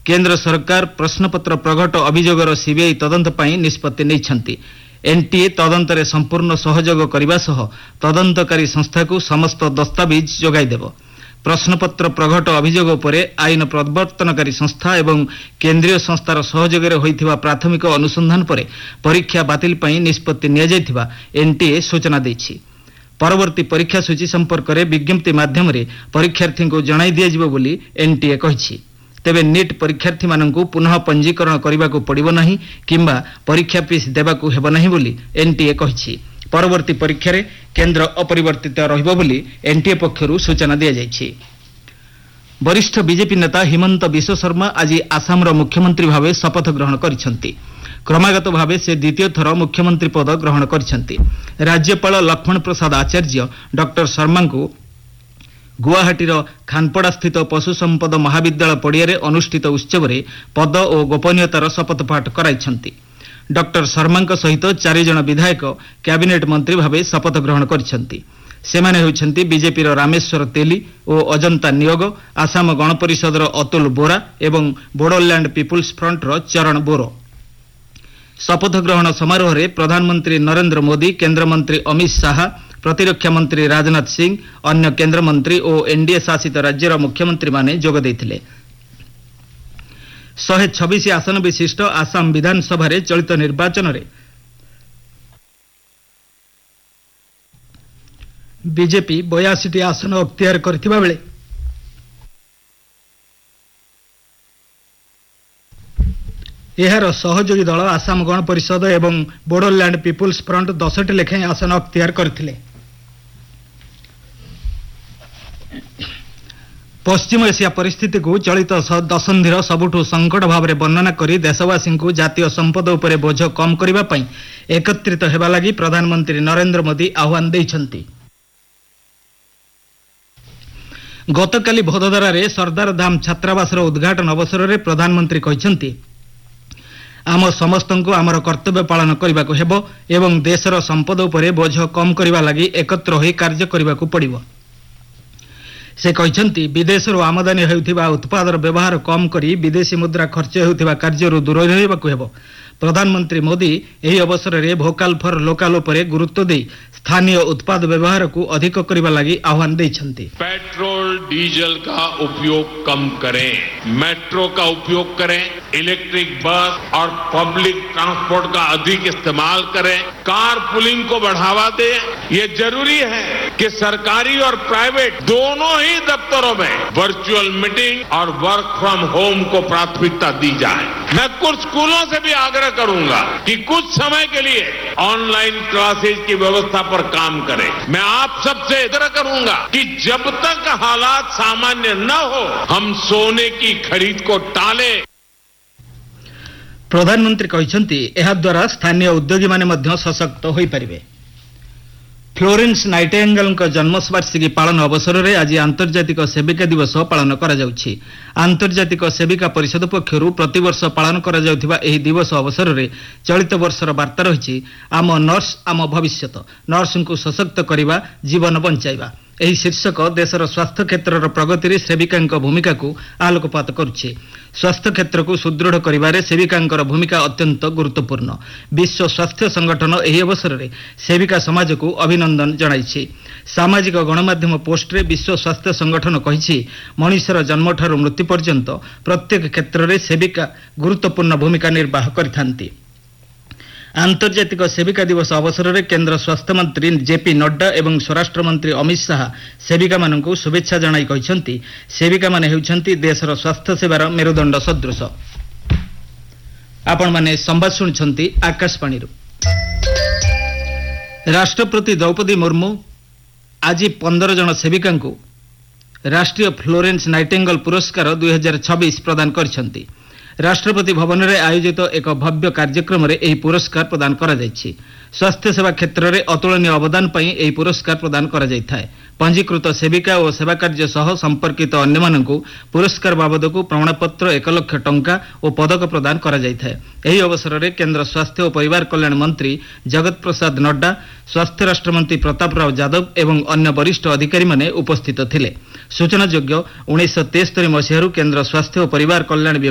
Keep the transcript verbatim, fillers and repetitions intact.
केंद्र सरकार प्रश्नपत्र प्रघट अभियोगर सीबीआई तदंत ପାଇଁ निष्पत्ति ନେଇଛନ୍ତି। एनटीए तदंतरे संपूर्ण सहयोग करने सह तदंतकारी संस्था को समस्त दस्तावेज जोगाई देव। प्रश्नपत्र प्रघट अभियोग उपरे आईन प्रवर्तनकारी संस्था एवं केंद्रीय संस्थार सहयोग होइथिबा प्राथमिक अनुसंधान पर परीक्षा बातिल ପାଇଁ निष्पत्ति निया जायथिबा एनटीए सूचना दैछि। परवर्ती परीक्षा सूची संपर्क में विज्ञप्ति माध्यम परीक्षार्थी को जणाई दिया बोली एनटीए कहिछि। तेबे नीट परीक्षार्थी माननकु पुनः पंजीकरण करने को पड़िबो नाही किंबा परीक्षा फीस देबाकू हेबो नाही बोली एनटीए कहिछि। परवर्ती परीक्षा रे केंद्र अपरिवर्तित रहिबो बोली एनटीए पक्षरु सूचना दिया जायछि। वरिष्ठ बीजेपी नेता हिमंत बिश्व शर्मा आज आसाम रो मुख्यमंत्री भावे शपथ ग्रहण करिसंती। क्रमागत भावे से द्वितीय थर मुख्यमंत्री पद ग्रहण करिसंती। राज्यपाल लक्ष्मण प्रसाद आचार्य डॉक्टर शर्मा को गुवाहाटीर खानपड़ा स्थित पशु संपद महाविद्यालय पड़ियारे अनुष्ठित उत्सव में पद और गोपनीयतार शपथपाठ कराइछंती। डॉक्टर शर्मा सहित चार जन विधायक कैबिनेट मंत्री भावे शपथ ग्रहण करिछंती। सेमाने होइछंती बीजेपी रामेश्वर तेली और अजंता नियोग, आसाम गण परिषदर अतुल बोरा एवं बोडोलैंड पीपुल्स फ्रंटर चरण बोरो। शपथ ग्रहण समारोह में प्रधानमंत्री नरेंद्र मोदी, केंद्र मंत्री अमित शाह, प्रतिरक्षा मंत्री राजनाथ सिंह, अन्य केंद्र मंत्री और एनडीए शासित राज्यर मुख्यमंत्री माने जोग देथिले। शहे छब्बीस आसन विशिष्ट आसाम विधानसभा रे चलित निर्वाचन रे बीजेपी बयासी आसन अख्तियार करथिबा बेले एहार सहयोगी दल आसाम गण परिषद एवं बोडोलैंड पीपुल्स फ्रंट दसटी लेखाएं आसन अख्तियार करथिले। पश्चिम एशिया परिस्थिति को चलित दशंधिर सबुठु संकट भाव में वर्णना करी देशवासी को जातीय संपद उपरे बोझ कम करबा पई एकत्रित हेबा लागि प्रधानमंत्री नरेंद्र मोदी आह्वान दैछंती। गतकाली भदोदरा रे सरदार धाम छात्रावासर उद्घाटन अवसर में प्रधानमंत्री कहिसंती, आम समस्तंको आमर कर्तव्य पालन करने को हेबो एवं देशर संपद उपरे बोझ कम करबा लागि एकत्र होई कार्य करने को पड़िबो। से कहिसंती विदेशरू आमदानी हेउथिबा उत्पादर व्यवहार कम करी विदेशी मुद्रा खर्च हेउथिबा कार्यरू दूर रहिबाकू हेबो। प्रधानमंत्री मोदी एही अवसर में भोकाल फॉर लोकल उपरे गुरुत्व दे स्थानीय उत्पाद व्यवहार को अधिक करबा लागि आह्वान दैछंती। पेट्रोल डीजल का उपयोग कम करें, मेट्रो का उपयोग करें, इलेक्ट्रिक बस और पब्लिक ट्रांसपोर्ट का अधिक इस्तेमाल करें, कार पुलिंग को बढ़ावा दें। ये जरूरी है कि सरकारी और प्राइवेट दोनों ही दफ्तरों में वर्चुअल मीटिंग और वर्क फ्रॉम होम को प्राथमिकता दी जाए। मैं कुछ स्कूलों से भी आग्रह करूंगा कि कुछ समय के लिए ऑनलाइन क्लासेज की व्यवस्था पर काम करें। मैं आप सबसे आग्रह करूंगा कि जब तक हालात सामान्य न हो हम सोने की खरीद को टालें। प्रधानमंत्री कहिसंती एहा द्वारा स्थानीय उद्योगी माने मध्य सशक्त होई परिबे। फ्लोरेंस नाइटिंगेल जन्मवार्षिकी पालन अवसर में आज आंतर्जातिक सेविका दिवस पालन करा जाउछि। आंतर्जातिक सेविका परिषद पक्षरु प्रतिवर्ष पालन करा जाउथिबा एही दिवस अवसर में चलित वर्षर वार्ता रहिछि, आम नर्स आम भविष्यत, नर्स को सशक्त करिबा जीवन बंचाइबा। एही शीर्षक देशर स्वास्थ्य क्षेत्र प्रगति सेविका भूमिका को आलोकपात करुछि। स्वास्थ्य क्षेत्र को सुदृढ़ करिबारे सेविका भूमिका अत्यंत गुरुत्वपूर्ण। विश्व स्वास्थ्य संगठन एही अवसर में सेविका समाज को अभिनंदन जणाइछि। सामाजिक गणमाध्यम पोस्ट रे विश्व स्वास्थ्य संगठन कहिछि, मनुष्यर जन्म ठारू मृत्यु पर्यंत प्रत्येक क्षेत्र में सेविका गुरुत्वपूर्ण भूमिका निर्वाह करिथांती। आंतर्जातिक सेविका दिवस अवसर में केंद्र स्वास्थ्य मंत्री जेपी नड्डा एवं स्वराष्ट्र मंत्री अमित शाह सेविका माननकु शुभेच्छा जणाई कहिसंती, सेविका माने हेउछंती देशर स्वास्थ्य सेवार मेरुदंड सदृश। आपण माने संवाद सुनछंती आकाशवाणी। राष्ट्रपति द्रौपदी मुर्मू आज पंद्रह जन सेविका को राष्ट्रीय फ्लोरेंस नाइटिंगेल पुरस्कार दुई हजार छब्बीस प्रदान करिसंती। राष्ट्रपति भवन में आयोजित एक भव्य कार्यक्रम में यह पुरस्कार प्रदान करा जायछि। स्वास्थ्य सेवा क्षेत्र में अतुलनीय अवदान पर यह पुरस्कार प्रदान करा जायथाय। पंजीकृत सेविका और सेवा कार्य सह संपर्कित अन्य माननकु पुरस्कार बाबद को प्रमाणपत्र एक लक्ष टंका और पदक प्रदान करा जायथाय। एही अवसर में केंद्र स्वास्थ्य और परिवार कल्याण मंत्री जगत प्रसाद नड्डा, स्वास्थ्य राष्ट्रमंत्री प्रताप राव यादव एवं अन्य वरिष्ठ अधिकारी माने उपस्थित थिले। सूचनायोग्य उन्नीस तेस्तरी मसीह केंद्र स्वास्थ्य और परिवार कल्याण